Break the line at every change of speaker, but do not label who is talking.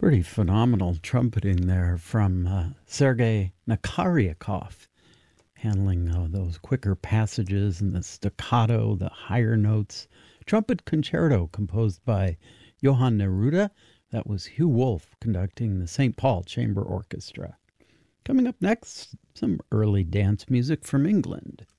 Pretty phenomenal trumpeting there from Sergei Nakaryakov, handling those quicker passages and the staccato, the higher notes. Trumpet Concerto composed by Johann Neruda. That was Hugh Wolf conducting the St. Paul Chamber Orchestra. Coming up next, some early dance music from England.